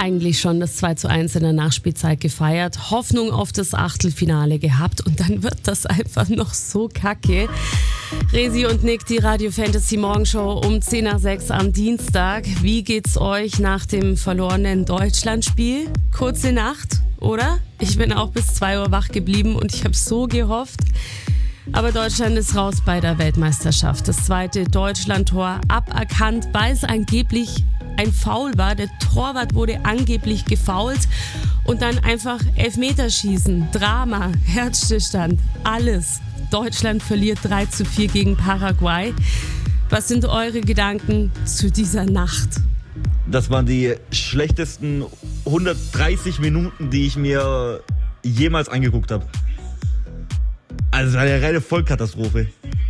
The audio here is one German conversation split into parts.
eigentlich schon das 2:1 in der Nachspielzeit gefeiert, Hoffnung auf das Achtelfinale gehabt und dann wird das einfach noch so kacke. Resi und Nick, die Radio Fantasy Morgenshow um 5:10 am Dienstag. Wie geht's euch nach dem verlorenen Deutschlandspiel? Kurze Nacht, oder? Ich bin auch bis 2 Uhr wach geblieben und ich habe so gehofft. Aber Deutschland ist raus bei der Weltmeisterschaft. Das zweite Deutschland-Tor aberkannt, weil es angeblich ein Foul war. Der Torwart wurde angeblich gefoult und dann einfach Elfmeterschießen, Drama, Herzstillstand, alles. Deutschland verliert 3:4 gegen Paraguay. Was sind eure Gedanken zu dieser Nacht? Das waren die schlechtesten 130 Minuten, die ich mir jemals angeguckt habe. Also es war eine reine Vollkatastrophe.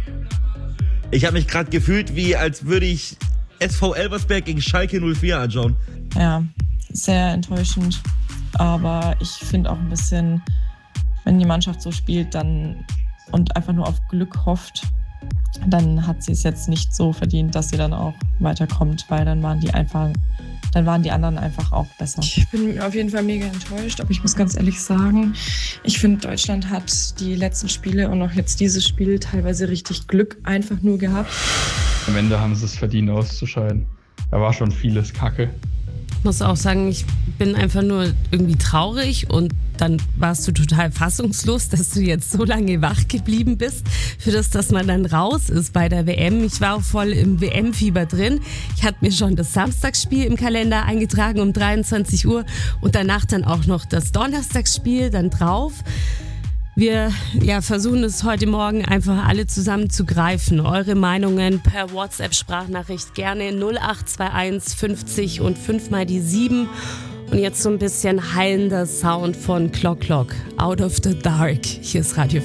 Ich habe mich gerade gefühlt, wie als würde ich SV Elversberg gegen Schalke 04 anschauen. Ja, sehr enttäuschend. Aber ich finde auch ein bisschen, wenn die Mannschaft so spielt dann und einfach nur auf Glück hofft, dann hat sie es jetzt nicht so verdient, dass sie dann auch weiterkommt, weil dann waren die anderen einfach auch besser. Ich bin auf jeden Fall mega enttäuscht, aber ich muss ganz ehrlich sagen, ich finde, Deutschland hat die letzten Spiele und auch jetzt dieses Spiel teilweise richtig Glück einfach nur gehabt. Am Ende haben sie es verdient auszuscheiden. Da war schon vieles Kacke. Ich muss auch sagen, ich bin einfach nur irgendwie traurig und dann warst du total fassungslos, dass du jetzt so lange wach geblieben bist, für das, dass man dann raus ist bei der WM. Ich war auch voll im WM-Fieber drin. Ich hatte mir schon das Samstagsspiel im Kalender eingetragen um 23 Uhr und danach dann auch noch das Donnerstagsspiel dann drauf. Wir versuchen es heute Morgen einfach alle zusammen zu greifen. Eure Meinungen per WhatsApp-Sprachnachricht gerne 0821 50 und 5 mal die 7. Und jetzt so ein bisschen hallender Sound von Clock Clock, Out of the Dark. Hier ist Radio